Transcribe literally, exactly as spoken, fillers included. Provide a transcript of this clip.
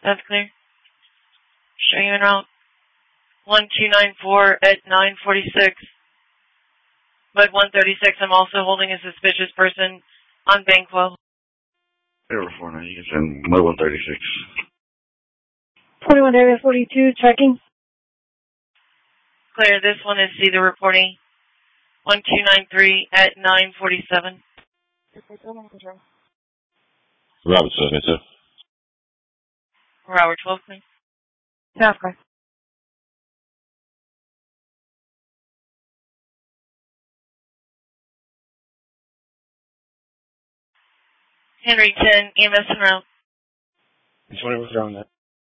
That's clear. Show you en route. one two nine four at nine forty-six. Bud one thirty-six, I'm also holding a suspicious person on Banquo. Air four nine, you can send Mud one thirty-six. twenty-one area forty-two, tracking. Clear, this one is Cedar reporting. one two nine three at nine forty-seven. Robert seven two. Robert twelve, please. South Car. Henry ten, E M S en route. twenty, what's wrong with that?